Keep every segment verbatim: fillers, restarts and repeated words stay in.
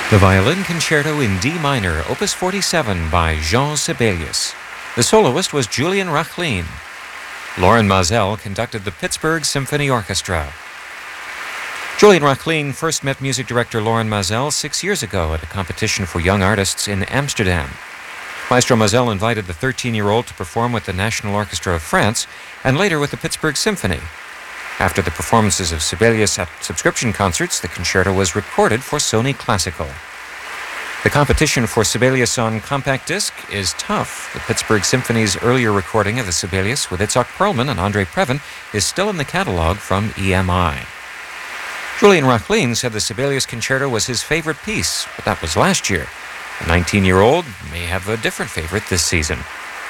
The Violin Concerto in D minor, Opus forty-seven by Jean Sibelius. The soloist was Julian Rachlin. Loren Maazel conducted the Pittsburgh Symphony Orchestra. Julian Rachlin first met music director Loren Maazel six years ago at a competition for young artists in Amsterdam. Maestro Maazel invited the thirteen-year-old to perform with the National Orchestra of France and later with the Pittsburgh Symphony. After the performances of Sibelius at subscription concerts, the concerto was recorded for Sony Classical. The competition for Sibelius on compact disc is tough. The Pittsburgh Symphony's earlier recording of the Sibelius with Itzhak Perlman and Andre Previn is still in the catalog from E M I. Julian Rachlin said the Sibelius concerto was his favorite piece, but that was last year. The nineteen-year-old may have a different favorite this season.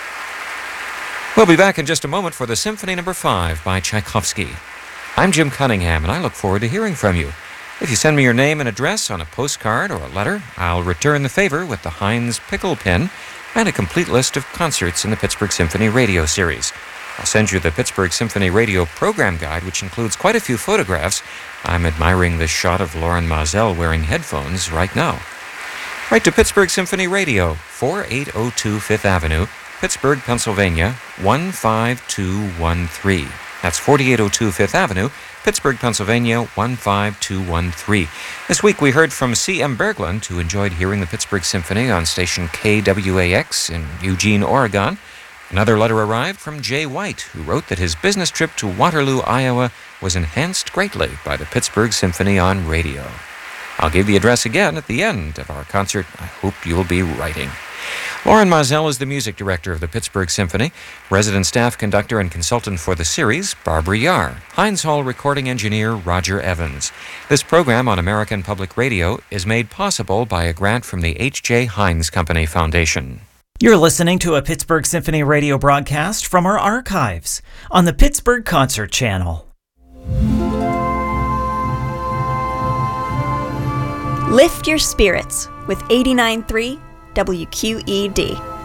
We'll be back in just a moment for the Symphony Number five by Tchaikovsky. I'm Jim Cunningham, and I look forward to hearing from you. If you send me your name and address on a postcard or a letter, I'll return the favor with the Heinz Pickle Pin and a complete list of concerts in the Pittsburgh Symphony Radio Series. I'll send you the Pittsburgh Symphony Radio Program Guide, which includes quite a few photographs. I'm admiring this shot of Loren Maazel wearing headphones right now. Write to Pittsburgh Symphony Radio, forty-eight oh two Fifth Avenue, Pittsburgh, Pennsylvania, one five two one three. That's forty-eight oh two Fifth Avenue, Pittsburgh, Pennsylvania, one five two one three. This week we heard from C M Berglund, who enjoyed hearing the Pittsburgh Symphony on station K W A X in Eugene, Oregon. Another letter arrived from Jay White, who wrote that his business trip to Waterloo, Iowa was enhanced greatly by the Pittsburgh Symphony on radio. I'll give the address again at the end of our concert. I hope you'll be writing. Loren Maazel is the music director of the Pittsburgh Symphony, resident staff conductor and consultant for the series, Barbara Yar, Heinz Hall recording engineer, Roger Evans. This program on American Public Radio is made possible by a grant from the H J. Heinz Company Foundation. You're listening to a Pittsburgh Symphony radio broadcast from our archives on the Pittsburgh Concert Channel. Lift your spirits with eighty-nine point three W Q E D.